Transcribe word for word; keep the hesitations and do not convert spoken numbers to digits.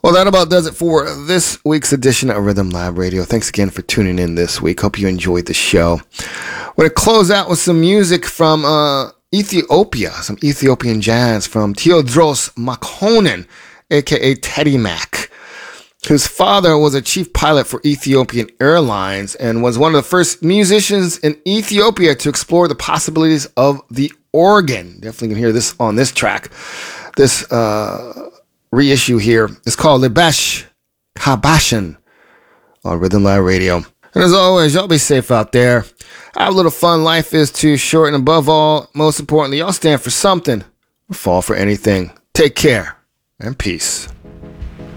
Well, that about does it for this week's edition of Rhythm Lab Radio. Thanks again for tuning in this week. Hope you enjoyed the show. We're going to close out with some music from uh, Ethiopia, some Ethiopian jazz from Theodros Makonnen, a k a. Teddy Mac, whose father was a chief pilot for Ethiopian Airlines and was one of the first musicians in Ethiopia to explore the possibilities of the organ. Definitely can hear this on this track. This uh, reissue here is called Lebesh Kabashan on Rhythm Lab Radio. And as always, y'all be safe out there. Have a little fun. Life is too short. And above all, most importantly, y'all stand for something or fall for anything. Take care and peace.